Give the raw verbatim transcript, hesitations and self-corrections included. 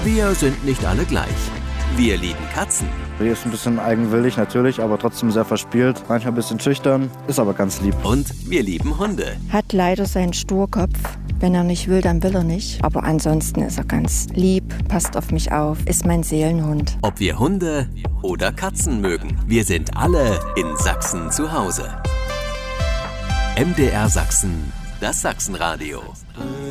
Wir sind nicht alle gleich. Wir lieben Katzen. Die ist ein bisschen eigenwillig natürlich, aber trotzdem sehr verspielt. Manchmal ein bisschen schüchtern, ist aber ganz lieb. Und wir lieben Hunde. Hat leider seinen Sturkopf. Wenn er nicht will, dann will er nicht. Aber ansonsten ist er ganz lieb, passt auf mich auf, ist mein Seelenhund. Ob wir Hunde oder Katzen mögen, wir sind alle in Sachsen zu Hause. M D R Sachsen, das Sachsenradio.